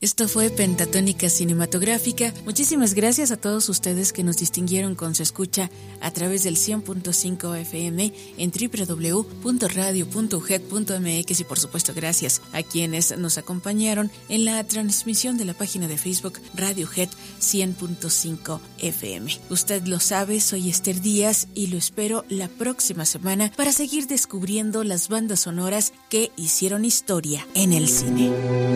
Esto fue Pentatónica Cinematográfica. Muchísimas gracias a todos ustedes que nos distinguieron con su escucha a través del 100.5 FM en www.radio.uged.mx y por supuesto gracias a quienes nos acompañaron en la transmisión de la página de Facebook Radio UGED 100.5 FM. Usted lo sabe, soy Esther Díaz y lo espero la próxima semana para seguir descubriendo las bandas sonoras que hicieron historia en el cine.